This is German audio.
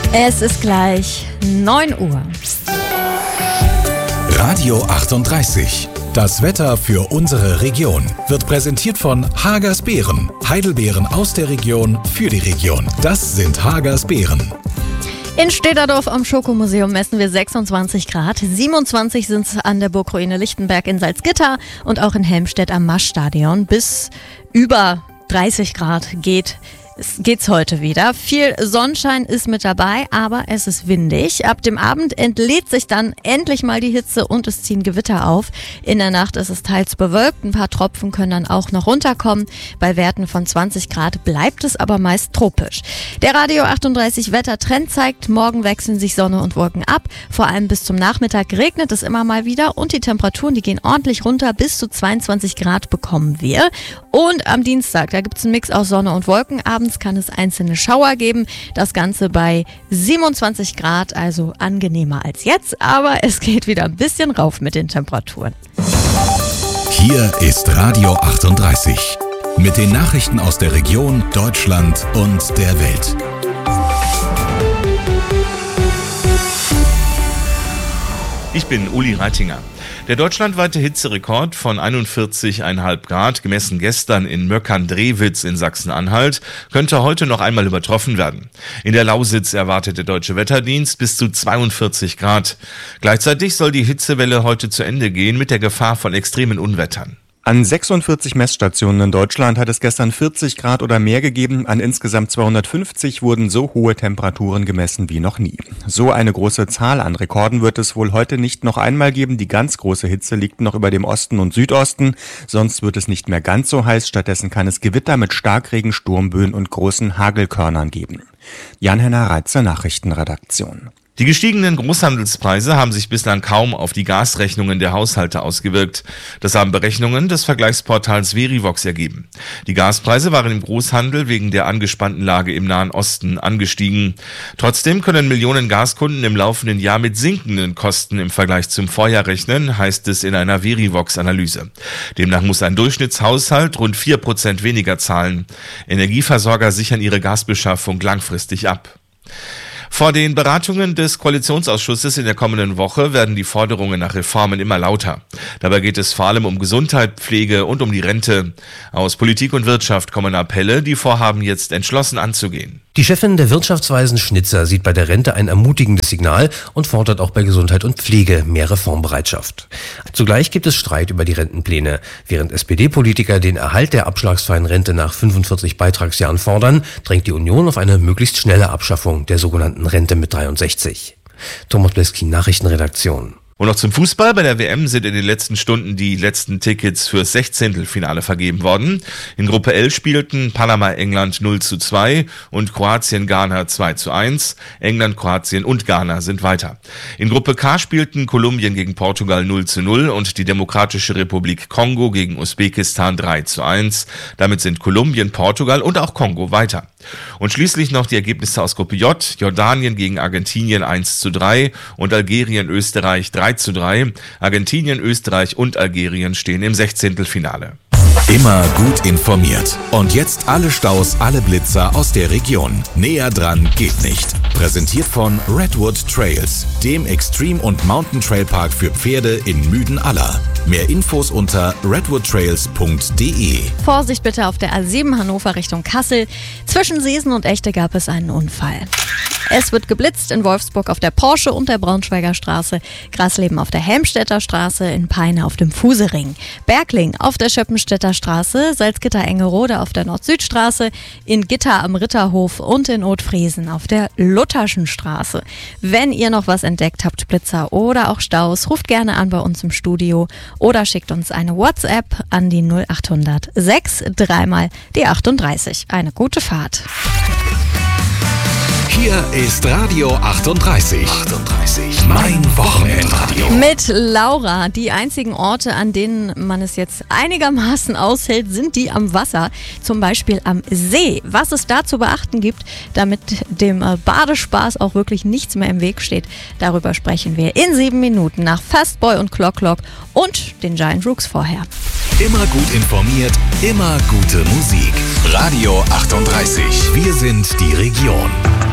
Es ist gleich 9 Uhr. Radio 38. Das Wetter für unsere Region wird präsentiert von Hagers Beeren. Heidelbeeren aus der Region für die Region. Das sind Hagers Beeren. In Städterdorf am Schokomuseum messen wir 26 Grad. 27 sind es an der Burgruine Lichtenberg in Salzgitter und auch in Helmstedt am Maschstadion. Bis über 30 Grad geht's heute wieder. Viel Sonnenschein ist mit dabei, aber es ist windig. Ab dem Abend entlädt sich dann endlich mal die Hitze und es ziehen Gewitter auf. In der Nacht ist es teils bewölkt, ein paar Tropfen können dann auch noch runterkommen. Bei Werten von 20 Grad bleibt es aber meist tropisch. Der Radio 38 Wettertrend zeigt, morgen wechseln sich Sonne und Wolken ab. Vor allem bis zum Nachmittag regnet es immer mal wieder und die Temperaturen, die gehen ordentlich runter. Bis zu 22 Grad bekommen wir. Und am Dienstag, da gibt es einen Mix aus Sonne und Wolken. Abends kann es einzelne Schauer geben. Das Ganze bei 27 Grad, also angenehmer als jetzt. Aber es geht wieder ein bisschen rauf mit den Temperaturen. Hier ist Radio 38 mit den Nachrichten aus der Region, Deutschland und der Welt. Ich bin Uli Reitinger. Der deutschlandweite Hitzerekord von 41,5 Grad, gemessen gestern in Möckern-Drewitz in Sachsen-Anhalt, könnte heute noch einmal übertroffen werden. In der Lausitz erwartet der Deutsche Wetterdienst bis zu 42 Grad. Gleichzeitig soll die Hitzewelle heute zu Ende gehen mit der Gefahr von extremen Unwettern. An 46 Messstationen in Deutschland hat es gestern 40 Grad oder mehr gegeben. An insgesamt 250 wurden so hohe Temperaturen gemessen wie noch nie. So eine große Zahl an Rekorden wird es wohl heute nicht noch einmal geben. Die ganz große Hitze liegt noch über dem Osten und Südosten. Sonst wird es nicht mehr ganz so heiß. Stattdessen kann es Gewitter mit Starkregen, Sturmböen und großen Hagelkörnern geben. Jan-Henner Reitzer, Nachrichtenredaktion. Die gestiegenen Großhandelspreise haben sich bislang kaum auf die Gasrechnungen der Haushalte ausgewirkt. Das haben Berechnungen des Vergleichsportals Verivox ergeben. Die Gaspreise waren im Großhandel wegen der angespannten Lage im Nahen Osten angestiegen. Trotzdem können Millionen Gaskunden im laufenden Jahr mit sinkenden Kosten im Vergleich zum Vorjahr rechnen, heißt es in einer Verivox-Analyse. Demnach muss ein Durchschnittshaushalt rund 4% weniger zahlen. Energieversorger sichern ihre Gasbeschaffung langfristig ab. Vor den Beratungen des Koalitionsausschusses in der kommenden Woche werden die Forderungen nach Reformen immer lauter. Dabei geht es vor allem um Gesundheit, Pflege und um die Rente. Aus Politik und Wirtschaft kommen Appelle, die Vorhaben jetzt entschlossen anzugehen. Die Chefin der Wirtschaftsweisen Schnitzer sieht bei der Rente ein ermutigendes Signal und fordert auch bei Gesundheit und Pflege mehr Reformbereitschaft. Zugleich gibt es Streit über die Rentenpläne. Während SPD-Politiker den Erhalt der abschlagsfreien Rente nach 45 Beitragsjahren fordern, drängt die Union auf eine möglichst schnelle Abschaffung der sogenannten Rente mit 63. Thomas Bleski, Nachrichtenredaktion. Und noch zum Fußball. Bei der WM sind in den letzten Stunden die letzten Tickets fürs 16. vergeben worden. In Gruppe L spielten Panama-England 0:2 und Kroatien-Ghana 2:1. England, Kroatien und Ghana sind weiter. In Gruppe K spielten Kolumbien gegen Portugal 0:0 und die Demokratische Republik Kongo gegen Usbekistan 3:1. Damit sind Kolumbien, Portugal und auch Kongo weiter. Und schließlich noch die Ergebnisse aus Gruppe J. Jordanien gegen Argentinien 1:3 und Algerien, Österreich 3:3. Argentinien, Österreich und Algerien stehen im 16. Immer gut informiert. Und jetzt alle Staus, alle Blitzer aus der Region. Näher dran geht nicht. Präsentiert von Redwood Trails, dem Extreme- und Mountain Trail Park für Pferde in Müden-Aller. Mehr Infos unter redwoodtrails.de. Vorsicht bitte auf der A7 Hannover Richtung Kassel. Zwischen Seesen und Echte gab es einen Unfall. Es wird geblitzt in Wolfsburg auf der Porsche und der Braunschweiger Straße, Grasleben auf der Helmstedter Straße, in Peine auf dem Fusering, Bergling auf der Schöppenstädter Straße, Salzgitter-Engerode auf der Nord-Süd-Straße, in Gitter am Ritterhof und in Othfriesen auf der Lutherschen Straße. Wenn ihr noch was entdeckt habt, Blitzer oder auch Staus, ruft gerne an bei uns im Studio oder schickt uns eine WhatsApp an die 0800 6 3 die 38. Eine gute Fahrt. Hier ist Radio 38. Mein Wochenendradio. Mit Laura. Die einzigen Orte, an denen man es jetzt einigermaßen aushält, sind die am Wasser. Zum Beispiel am See. Was es da zu beachten gibt, damit dem Badespaß auch wirklich nichts mehr im Weg steht, darüber sprechen wir in 7 Minuten nach Fastboy und Clock Clock und den Giant Rooks vorher. Immer gut informiert, immer gute Musik. Radio 38. Wir sind die Region.